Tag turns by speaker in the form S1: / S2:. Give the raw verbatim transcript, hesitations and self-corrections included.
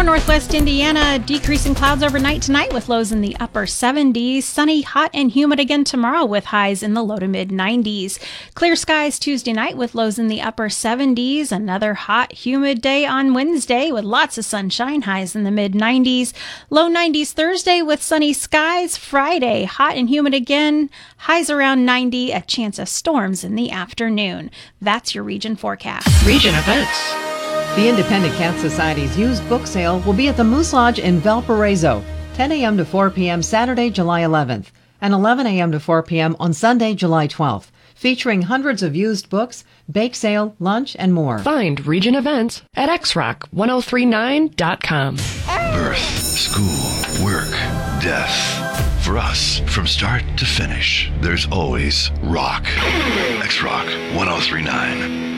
S1: northwest Indiana, decreasing clouds overnight tonight with lows in the upper seventies. Sunny, hot, and humid again tomorrow with highs in the low to mid nineties. Clear skies Tuesday night with lows in the upper seventies. Another hot, humid day on Wednesday with lots of sunshine, highs in the mid nineties. Low nineties Thursday with sunny skies. Friday, hot and humid again, highs around ninety. A chance of storms in the afternoon. That's your region forecast.
S2: Region events.
S3: The Independent Cat Society's used book sale will be at the Moose Lodge in Valparaiso, ten a.m. to four p.m. Saturday, July eleventh, and eleven a.m. to four p.m. on Sunday, July twelfth, featuring hundreds of used books, bake sale, lunch, and more.
S2: Find region events at x rock ten thirty-nine dot com.
S4: Birth, school, work, death. For us, from start to finish, there's always rock. X Rock ten thirty-nine.